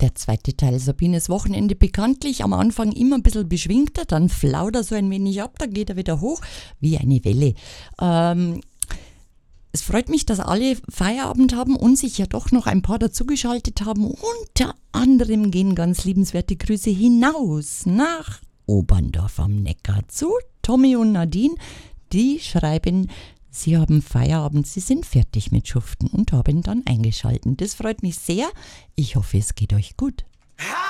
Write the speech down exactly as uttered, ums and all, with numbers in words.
Der zweite Teil Sabines Wochenende, bekanntlich am Anfang immer ein bisschen beschwingter, dann flaut er so ein wenig ab, dann geht er wieder hoch wie eine Welle. Ähm, es freut mich, dass alle Feierabend haben und sich ja doch noch ein paar dazugeschaltet haben. Unter anderem gehen ganz liebenswerte Grüße hinaus nach Oberndorf am Neckar zu Tommy und Nadine. Die schreiben, sie haben Feierabend, sie sind fertig mit Schuften und haben dann eingeschaltet. Das freut mich sehr. Ich hoffe, es geht euch gut. Ha!